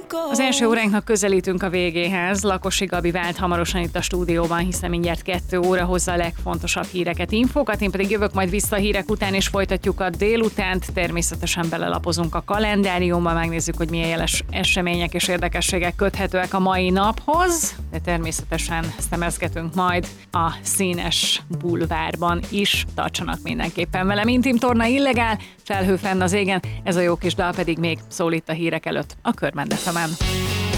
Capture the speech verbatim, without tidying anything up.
Az első óránknak közelítünk a végéhez. Lakosi Gabi vált hamarosan itt a stúdióban, hiszen mindjárt kettő óra hozza a legfontosabb híreket, infókat. Én pedig jövök majd vissza a hírek után, és folytatjuk a délutánt. Természetesen belelapozunk a kalendáriumba, megnézzük, hogy milyen jeles események és érdekességek köthetőek a mai naphoz, de természetesen szemezgetünk majd a színes bulvárban is. Tartsanak mindenképpen velem. Intim torna illegál, felhő fenn az égen, ez a jó kis dal pedig még szól itt a hírek előtt a Körmend ef emen.